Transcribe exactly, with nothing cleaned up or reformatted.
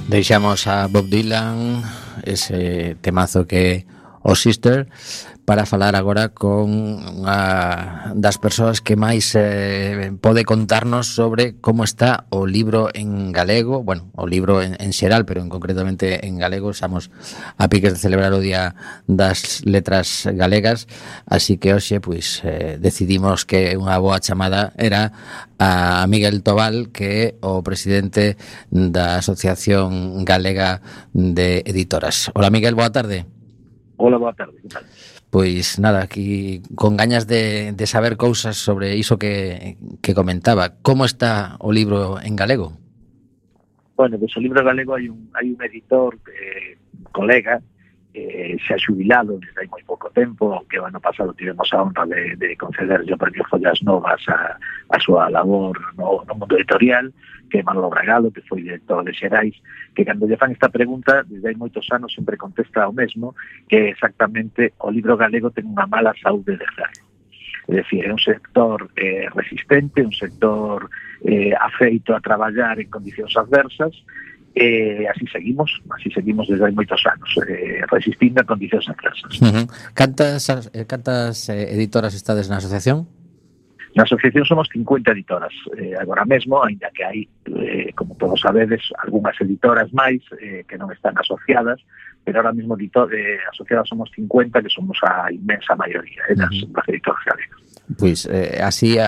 Deixamos a Bob Dylan, ese temazo que o Sister, para falar agora con unha das persoas que máis eh, pode contarnos sobre como está o libro en galego, bueno, o libro en, en xeral, pero en concretamente en galego. Estamos a piques de celebrar o Día das Letras Galegas, así que hoxe pois eh, decidimos que unha boa chamada era a Miguel Tobal, que é o presidente da Asociación Galega de Editoras. Hola Miguel, boa tarde. Hola, boa tarde, que tal? Pois nada, aquí con gañas de, de saber cousas sobre iso que, que comentaba. Como está o libro en galego? Bueno, pois o libro galego hai un, hai un editor, eh, colega, eh, xa xubilado desde hai moi pouco tempo, aunque o ano pasado tivemos a honra de, de concederlle o premio Follas Novas a, a súa labor no, no mundo editorial, que é Manolo Bragado, que foi director de Xerais, que cando lle fan esta pregunta, desde hai moitos anos sempre contesta o mesmo, que exactamente o libro galego ten unha mala saúde de ferro. É dicir, é un sector eh, resistente, un sector eh, afeito a traballar en condicións adversas, e eh, así seguimos, así seguimos desde hai moitos anos, eh, resistindo a condicións adversas. Uh-huh. Cantas, cantas eh, editoras estades na asociación? Na asociación somos cincuenta editoras eh, agora mesmo, ainda que hai, eh, como todos sabedes, algunhas editoras máis eh, que non están asociadas, pero ahora mesmo editor, eh, asociadas somos cincuenta, que somos a inmensa maioría eh, das, uh-huh. das editoras galegas. Pois eh, así